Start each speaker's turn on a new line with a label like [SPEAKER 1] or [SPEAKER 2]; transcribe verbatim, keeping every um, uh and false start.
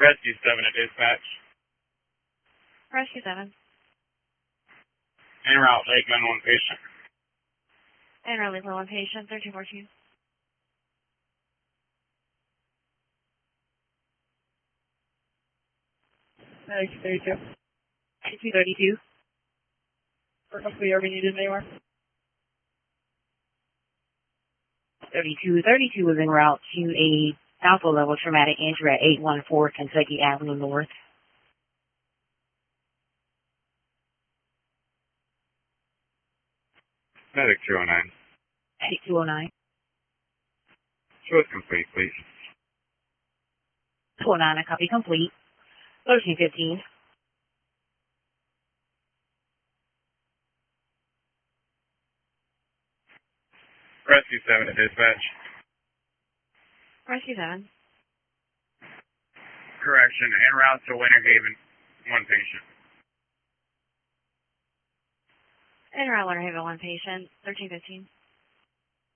[SPEAKER 1] Rescue seven at dispatch.
[SPEAKER 2] Rescue seven.
[SPEAKER 1] En route, Lakeland, one patient.
[SPEAKER 2] En route, Lakeland, one patient, thirteen fourteen.
[SPEAKER 3] Medic thirty-two.
[SPEAKER 2] two thirty-two.
[SPEAKER 3] Hopefully, are we needed anywhere?
[SPEAKER 2] thirty-two. thirty-two is en route to a alpha level traumatic injury at eight one four Kentucky Avenue North.
[SPEAKER 1] Medic two oh nine.
[SPEAKER 2] Medic two oh nine.
[SPEAKER 1] Show us complete, please.
[SPEAKER 2] two oh nine, a copy complete. thirteen fifteen.
[SPEAKER 1] Rescue seven at dispatch.
[SPEAKER 2] Rescue seven.
[SPEAKER 1] Correction, en route to Winter Haven, one patient.
[SPEAKER 2] En route, Winter Haven, one patient, thirteen fifteen.